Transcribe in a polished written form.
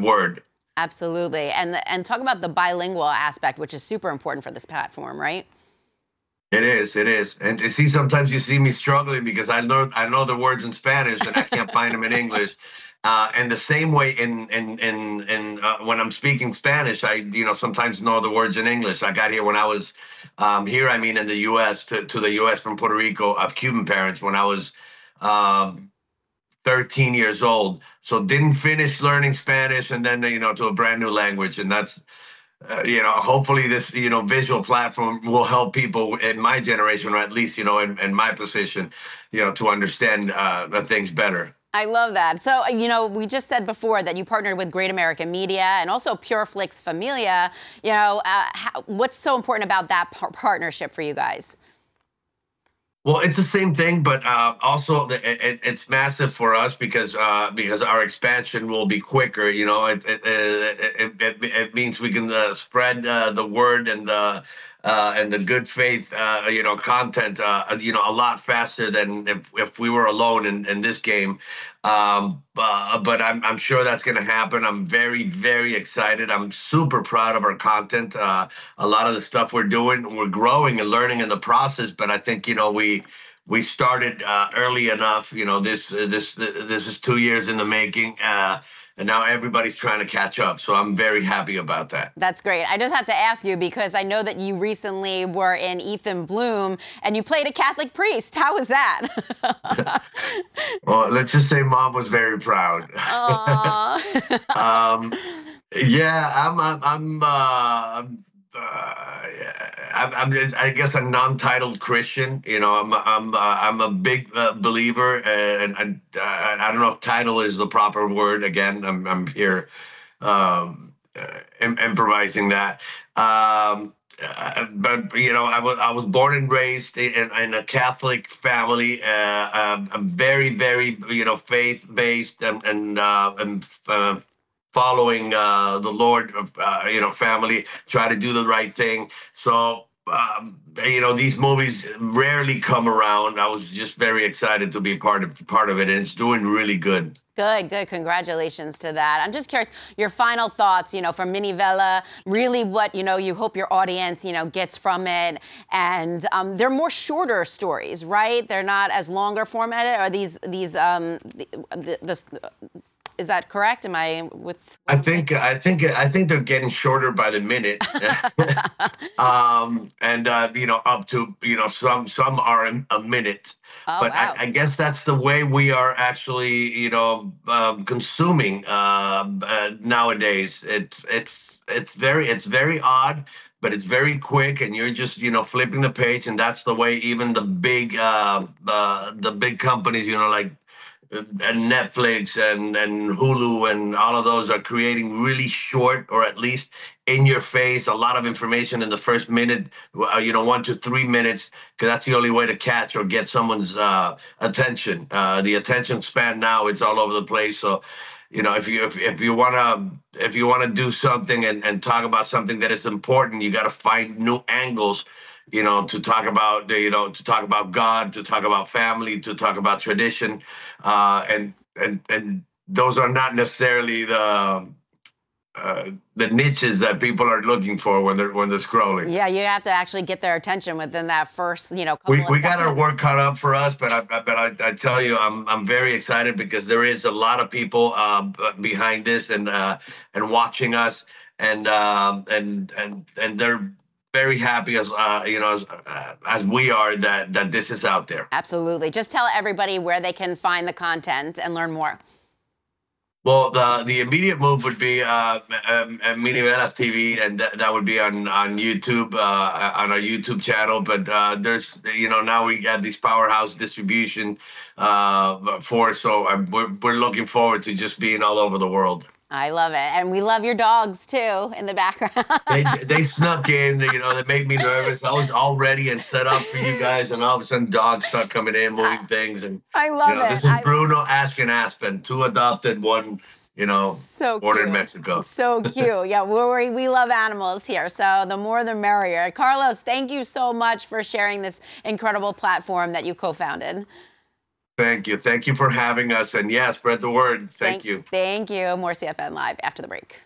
word. Absolutely. And talk about the bilingual aspect, which is super important for this platform, right? It is, it is. And you see, sometimes you see me struggling because I know the words in Spanish and I can't find them in English. And the same way in when I'm speaking Spanish, I sometimes know the words in English. I got here when I was here. I mean, in the U.S. to the U.S. from Puerto Rico of Cuban parents when I was um, 13 years old. So didn't finish learning Spanish, and then to a brand new language, and that's hopefully this, visual platform will help people in my generation, or at least, in my position, to understand things better. I love that. So, we just said before that you partnered with Great American Media and also Pureflix Familia. What's so important about that partnership for you guys? Well, it's the same thing, but also it's massive for us because our expansion will be quicker. It means we can spread the word and the good faith content a lot faster than if we were alone in this game. But I'm sure that's going to happen. I'm very, very excited. I'm super proud of our content. A lot of the stuff we're growing and learning in the process. But I think we started early enough. This is 2 years in the making. And now everybody's trying to catch up. So I'm very happy about that. That's great. I just had to ask you because I know that you recently were in Ethan Bloom and you played a Catholic priest. How was that? Well, let's just say mom was very proud. Aww. um, yeah, I guess a non-titled Christian. I'm a big believer, and I don't know if title is the proper word. Again, I'm here improvising that. But I was born and raised in a Catholic family, a very, very faith based and following the Lord, family, try to do the right thing. So, these movies rarely come around. I was just very excited to be part of it, and it's doing really good. Good, good. Congratulations to that. I'm just curious, your final thoughts, from Minivela, really what, you hope your audience, gets from it. And they're more shorter stories, right? They're not as longer formatted. Are is that correct? Am I with? I think they're getting shorter by the minute, and up to some are a minute, Oh, but I, wow. I guess that's the way we are actually consuming nowadays. It's very odd, but it's very quick, and you're just flipping the page, and that's the way even the big companies like and Netflix and Hulu and all of those are creating really short, or at least in your face, a lot of information in the first minute, 1 to 3 minutes, because that's the only way to catch or get someone's attention. The attention span now, it's all over the place. So, if you wanna do something and talk about something that is important, you got to find new angles to talk about God, to talk about family, to talk about tradition, and those are not necessarily the niches that people are looking for when they're scrolling. Yeah, you have to actually get their attention within that first, We couple of we got our seconds. work cut out for us, but I tell you, I'm very excited because there is a lot of people behind this and watching us, and they're very happy as we are that this is out there. Absolutely. Just tell everybody where they can find the content and learn more. Well, the immediate move would be Mini Velas TV, and that would be on YouTube, on our YouTube channel. But there's now we have these powerhouse distribution force, so we're looking forward to just being all over the world. I love it. And we love your dogs too in the background. They snuck in, they made me nervous. I was all ready and set up for you guys, and all of a sudden dogs start coming in, moving things, and I love it. this is Bruno, Ash, and Aspen, two adopted, one So born in cute. Mexico. So cute. Yeah, we love animals here. So the more the merrier. Carlos, thank you so much for sharing this incredible platform that you co-founded. Thank you. Thank you for having us. And yeah, spread the word. Thank you. Thank you. More CFN Live after the break.